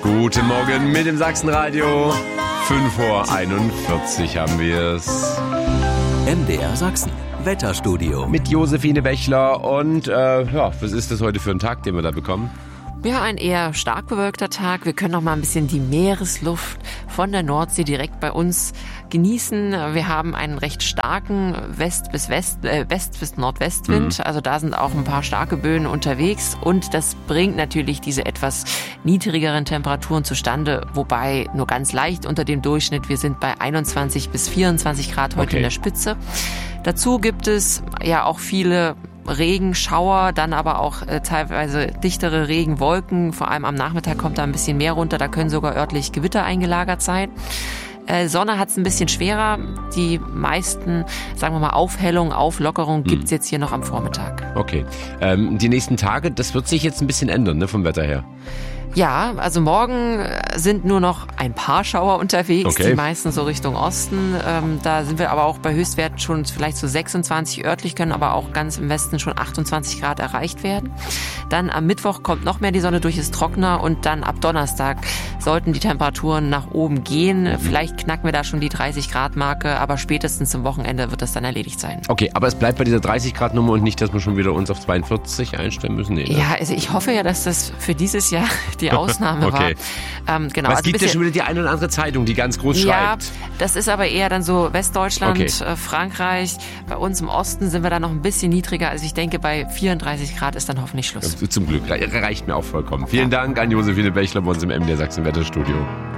Guten Morgen mit dem Sachsenradio. 5:41 haben wir es. MDR Sachsen, Wetterstudio. Mit Josephine Bächler und was ist das heute für ein Tag, den wir da bekommen? Ja, ein eher stark bewölkter Tag. Wir können noch mal ein bisschen die Meeresluft von der Nordsee direkt bei uns genießen. Wir haben einen recht starken West- bis Nordwestwind. Also da sind auch ein paar starke Böen unterwegs. Und das bringt natürlich diese etwas niedrigeren Temperaturen zustande, wobei nur ganz leicht unter dem Durchschnitt. Wir sind bei 21 bis 24 Grad heute in der Spitze. Dazu gibt es ja auch viele Regenschauer, dann aber auch teilweise dichtere Regenwolken. Vor allem am Nachmittag kommt da ein bisschen mehr runter. Da können sogar örtlich Gewitter eingelagert sein. Sonne hat es ein bisschen schwerer. Die meisten, sagen wir mal, Auflockerung gibt's jetzt hier noch am Vormittag. Okay. Die nächsten Tage, das wird sich jetzt ein bisschen ändern, ne, vom Wetter her. Ja, also morgen sind nur noch ein paar Schauer unterwegs, die meisten so Richtung Osten. Da sind wir aber auch bei Höchstwerten schon vielleicht so 26 örtlich, können aber auch ganz im Westen schon 28 Grad erreicht werden. Dann am Mittwoch kommt noch mehr die Sonne durch, ist trockener und dann ab Donnerstag sollten die Temperaturen nach oben gehen. Vielleicht knacken wir da schon die 30 Grad Marke, aber spätestens zum Wochenende wird das dann erledigt sein. Okay, aber es bleibt bei dieser 30 Grad Nummer und nicht, dass wir schon wieder uns auf 42 einstellen müssen? Nee, ne? Ja, also ich hoffe ja, dass das für dieses Jahr die Ausnahme war. Genau. Aber es gibt ja schon wieder die eine oder andere Zeitung, die ganz groß schreibt. Ja, das ist aber eher dann so Westdeutschland, Frankreich. Bei uns im Osten sind wir da noch ein bisschen niedriger. Also ich denke, bei 34 Grad ist dann hoffentlich Schluss. Zum Glück, reicht mir auch vollkommen. Vielen Dank an Josephine Bächler bei uns im MDR Sachsen Wetterstudio.